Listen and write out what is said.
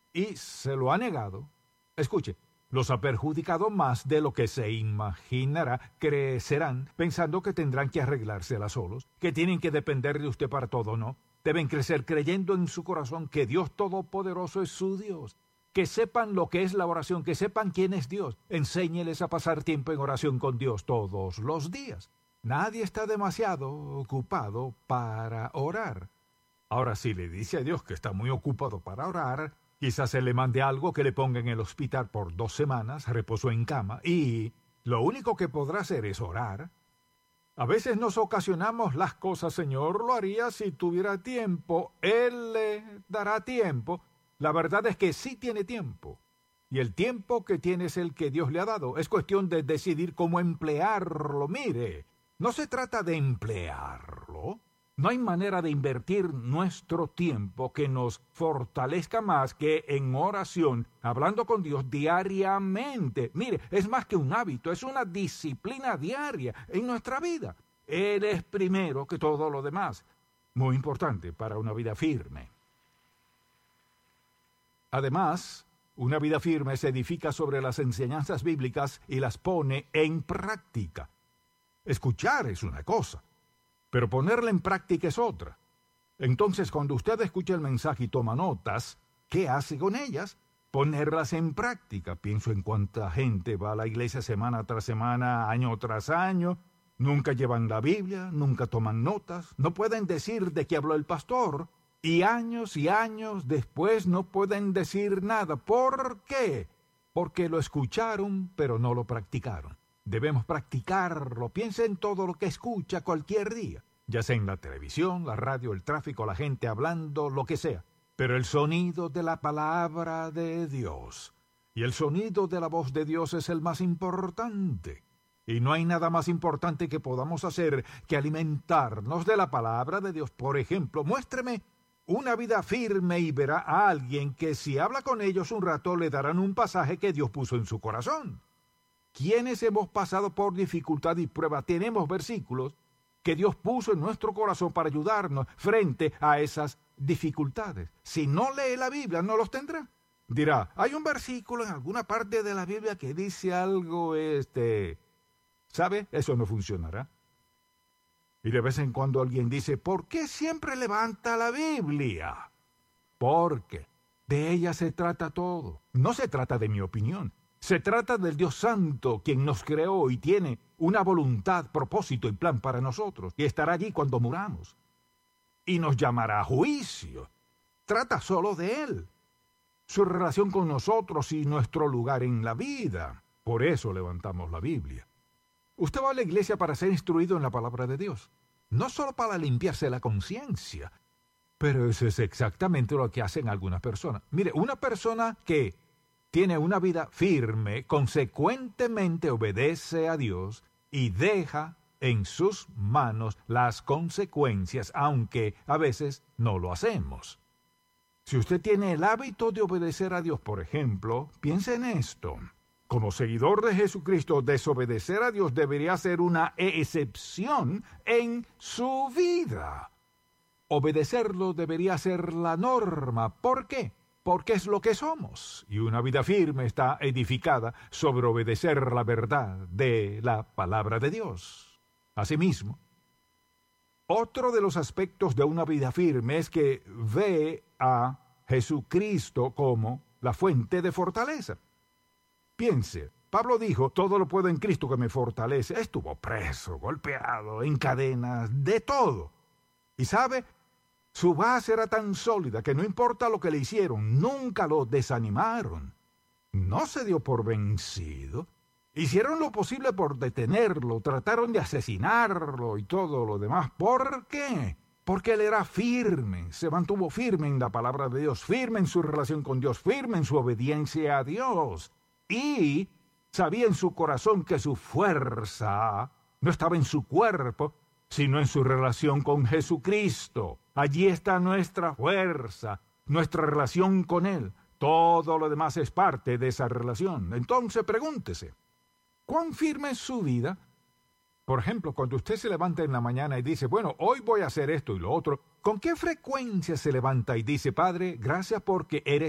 y se lo ha negado, escuche, los ha perjudicado más de lo que se imaginará. Crecerán pensando que tendrán que arreglárselas solos, que tienen que depender de usted para todo, ¿no? Deben crecer creyendo en su corazón que Dios Todopoderoso es su Dios. Que sepan lo que es la oración, que sepan quién es Dios. Enséñeles a pasar tiempo en oración con Dios todos los días. Nadie está demasiado ocupado para orar. Ahora, si le dice a Dios que está muy ocupado para orar, quizás se le mande algo que le ponga en el hospital por 2 semanas, reposo en cama, y lo único que podrá hacer es orar. A veces nos ocasionamos las cosas, Señor, lo haría si tuviera tiempo. Él le dará tiempo. La verdad es que sí tiene tiempo. Y el tiempo que tiene es el que Dios le ha dado. Es cuestión de decidir cómo emplearlo. Mire, no se trata de emplearlo. No hay manera de invertir nuestro tiempo que nos fortalezca más que en oración, hablando con Dios diariamente. Mire, es más que un hábito, es una disciplina diaria en nuestra vida. Él es primero que todo lo demás. Muy importante para una vida firme. Además, una vida firme se edifica sobre las enseñanzas bíblicas y las pone en práctica. Escuchar es una cosa, pero ponerla en práctica es otra. Entonces, cuando usted escucha el mensaje y toma notas, ¿qué hace con ellas? Ponerlas en práctica. Pienso en cuánta gente va a la iglesia semana tras semana, año tras año, nunca llevan la Biblia, nunca toman notas, no pueden decir de qué habló el pastor, y años después no pueden decir nada. ¿Por qué? Porque lo escucharon, pero no lo practicaron. Debemos practicarlo. Piensa en todo lo que escucha cualquier día, ya sea en la televisión, la radio, el tráfico, la gente hablando, lo que sea. Pero el sonido de la palabra de Dios y el sonido de la voz de Dios es el más importante. Y no hay nada más importante que podamos hacer que alimentarnos de la palabra de Dios. Por ejemplo, muéstreme una vida firme y verá a alguien que si habla con ellos un rato le darán un pasaje que Dios puso en su corazón. Quienes hemos pasado por dificultad y prueba, tenemos versículos que Dios puso en nuestro corazón para ayudarnos frente a esas dificultades. Si no lee la Biblia, no los tendrá. Dirá, hay un versículo en alguna parte de la Biblia que dice algo, ¿sabe? Eso no funcionará. Y de vez en cuando alguien dice, ¿por qué siempre levanta la Biblia? Porque de ella se trata todo. No se trata de mi opinión. Se trata del Dios Santo, quien nos creó y tiene una voluntad, propósito y plan para nosotros, y estará allí cuando muramos. Y nos llamará a juicio. Trata solo de Él, su relación con nosotros y nuestro lugar en la vida. Por eso levantamos la Biblia. Usted va a la iglesia para ser instruido en la palabra de Dios, no solo para limpiarse la conciencia, pero eso es exactamente lo que hacen algunas personas. Mire, una persona que tiene una vida firme, consecuentemente obedece a Dios y deja en sus manos las consecuencias, aunque a veces no lo hacemos. Si usted tiene el hábito de obedecer a Dios, por ejemplo, piense en esto. Como seguidor de Jesucristo, desobedecer a Dios debería ser una excepción en su vida. Obedecerlo debería ser la norma. ¿Por qué? Porque es lo que somos. Y una vida firme está edificada sobre obedecer la verdad de la palabra de Dios. Asimismo, otro de los aspectos de una vida firme es que ve a Jesucristo como la fuente de fortaleza. Piense, Pablo dijo, todo lo puedo en Cristo que me fortalece. Estuvo preso, golpeado, en cadenas, de todo. Y sabe, su base era tan sólida que no importa lo que le hicieron, nunca lo desanimaron. No se dio por vencido. Hicieron lo posible por detenerlo, trataron de asesinarlo y todo lo demás. ¿Por qué? Porque él era firme, se mantuvo firme en la palabra de Dios, firme en su relación con Dios, firme en su obediencia a Dios. Y sabía en su corazón que su fuerza no estaba en su cuerpo, sino en su relación con Jesucristo. Allí está nuestra fuerza, nuestra relación con Él. Todo lo demás es parte de esa relación. Entonces pregúntese, ¿cuán firme es su vida? Por ejemplo, cuando usted se levanta en la mañana y dice, bueno, hoy voy a hacer esto y lo otro, ¿con qué frecuencia se levanta y dice, Padre, gracias porque eres